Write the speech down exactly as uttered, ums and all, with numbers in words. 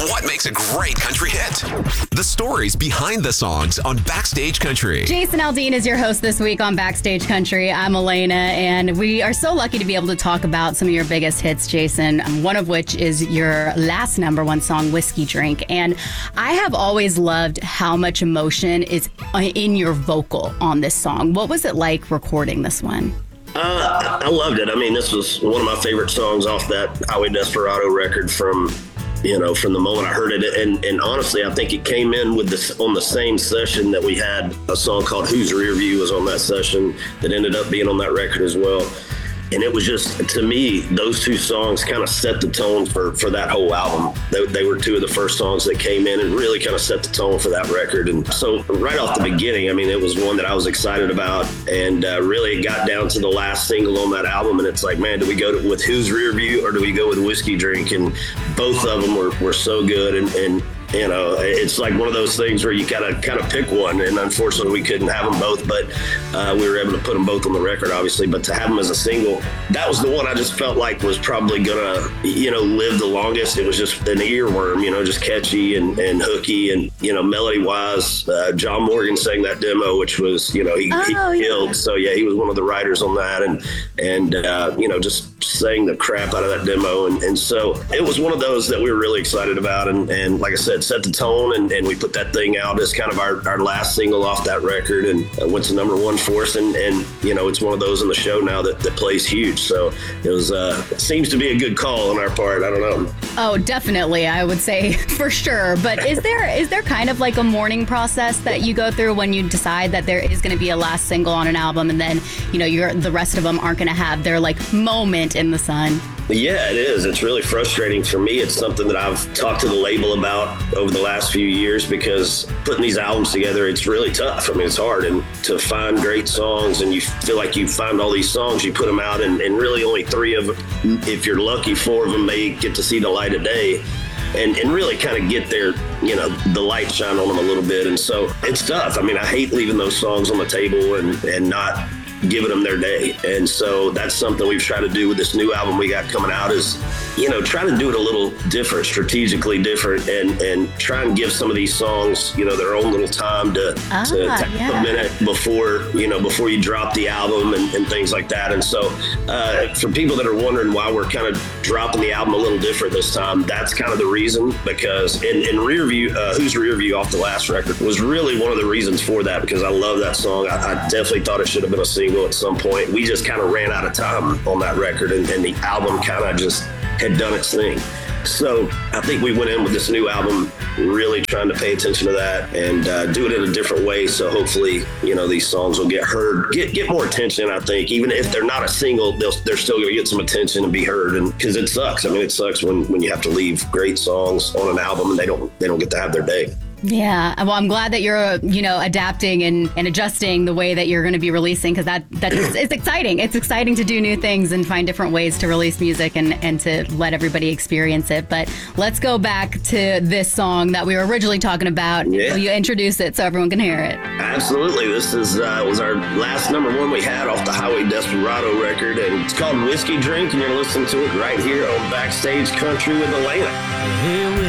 What makes a great country hit? The stories behind the songs on Backstage Country. Jason Aldean is your host this week on Backstage Country. I'm Elena, and we are so lucky to be able to talk about some of your biggest hits, Jason, one of which is your last number one song, Whiskey Drink. And I have always loved how much emotion is in your vocal on this song. What was it like recording this one? Uh, I loved it. I mean, this was one of my favorite songs off that Highway Desperado record from, you know, from the moment I heard it. And, and honestly, I think it came in with this on the same session that we had a song called Whose Rear View was on that session that ended up being on that record as well. And it was just, to me, those two songs kind of set the tone for, for that whole album. They, they were two of the first songs that came in and really kind of set the tone for that record. And so right off the beginning, I mean, it was one that I was excited about. And uh, really it got down to the last single on that album. And it's like, man, do we go to, with Whose Rear View or do we go with Whiskey Drink? And both of them were, were so good. And, and you know, it's like one of those things where you gotta kind of pick one, and unfortunately we couldn't have them both, but uh, we were able to put them both on the record, obviously. But to have them as a single, that was the one I just felt like was probably gonna, you know, live the longest. It was just an earworm, you know, just catchy and, and hooky, and you know, melody wise, uh, John Morgan sang that demo, which was, you know, he, oh, he yeah. killed. So yeah, he was one of the writers on that, and and uh, you know, just sang the crap out of that demo, and, and so it was one of those that we were really excited about, and, and like I said, set the tone, and, and we put that thing out as kind of our, our last single off that record, and uh, went to number one for us, and, and you know, it's one of those in the show now that, that plays huge. So it was uh it seems to be a good call on our part. I don't know. Oh, definitely, I would say for sure. But is there is there kind of like a mourning process that you go through when you decide that there is going to be a last single on an album, and then you know you're the rest of them aren't going to have their like moment in the sun? Yeah, it is. It's really frustrating for me. It's something that I've talked to the label about over the last few years, because putting these albums together, it's really tough. I mean, it's hard, and to find great songs, and you feel like you find all these songs, you put them out, and, and really only three of them, if you're lucky, four of them may get to see the light of day. And, and really kind of get their, you know, the light shine on them a little bit. And so it's tough. I mean, I hate leaving those songs on the table and, and not giving them their day. And so that's something we've tried to do with this new album we got coming out, is, you know, try to do it a little different, strategically different, and, and try and give some of these songs, you know, their own little time to, ah, to take yeah. a minute before, you know, before you drop the album, and, and things like that. And so uh, for people that are wondering why we're kind of dropping the album a little different this time, that's kind of the reason, because in, in Rear View, uh, Whose Rear View off the last record was really one of the reasons for that, because I love that song. I, I definitely thought it should have been a single at some point. We just kind of ran out of time on that record, and, and the album kind of just had done its thing. So I think we went in with this new album really trying to pay attention to that, and uh, do it in a different way. So hopefully, you know, these songs will get heard, get get more attention. I think even if they're not a single, they'll, they're still going to get some attention and be heard. And because it sucks. I mean, it sucks when, when you have to leave great songs on an album and they don't they don't get to have their day. Yeah, well, I'm glad that you're, you know, adapting and, and adjusting the way that you're going to be releasing, because that that is, it's exciting. It's exciting to do new things and find different ways to release music and, and to let everybody experience it. But let's go back to this song that we were originally talking about. Yeah. Will you introduce it so everyone can hear it? Absolutely. This is uh, was our last number one we had off the Highway Desperado record, and it's called Whiskey Drink, and you're listening to it right here on Backstage Country with Elena. Here we